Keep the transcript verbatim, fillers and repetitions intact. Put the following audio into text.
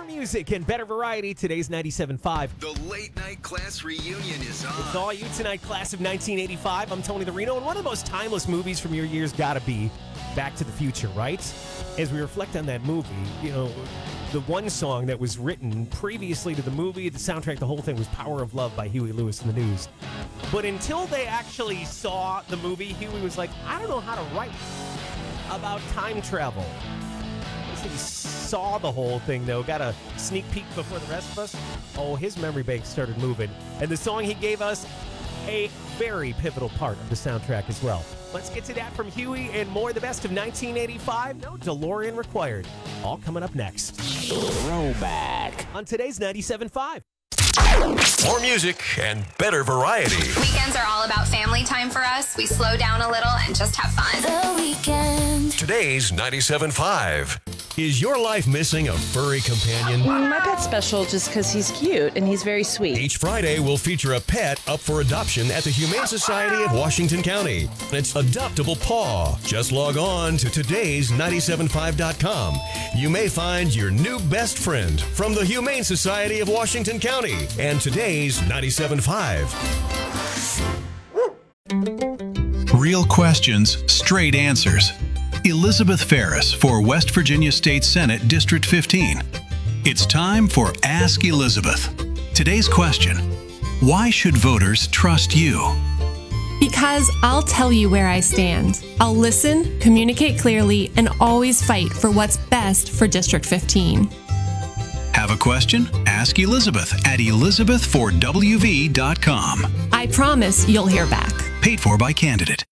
music and better variety. Today's ninety-seven point five. The late night class reunion is on. With all you tonight, class of nineteen eighty-five. I'm Tony the Reno, and one of the most timeless movies from your years gotta be Back to the Future, right? As we reflect on that movie, you know, the one song that was written previously to the movie, the soundtrack, the whole thing was Power of Love by Huey Lewis and the News. But until they actually saw the movie, Huey was like, I don't know how to write about time travel. He saw the whole thing, though. Got a sneak peek before the rest of us. Oh, his memory bank started moving. And the song he gave us, a very pivotal part of the soundtrack as well. Let's get to that from Huey and more. The best of nineteen eighty-five. No DeLorean required. All coming up next. Throwback. On today's ninety-seven point five. More music and better variety. Weekends are all about family time for us. We slow down a little and just have fun. The weekend. Today's ninety-seven point five. Is your life missing a furry companion? My pet's special just because he's cute and he's very sweet. Each Friday, we'll feature a pet up for adoption at the Humane Society of Washington County. It's Adoptable Paw. Just log on to today's ninety-seven point five dot com. You may find your new best friend from the Humane Society of Washington County and today's ninety-seven point five. Real questions, straight answers. Elizabeth Ferris for West Virginia State Senate District fifteen. It's time for Ask Elizabeth. Today's question: why should voters trust you? Because I'll tell you where I stand. I'll listen, communicate clearly, and always fight for what's best for District fifteen. Have a question? Ask Elizabeth at elizabeth for w v dot com. I promise you'll hear back. Paid for by candidate.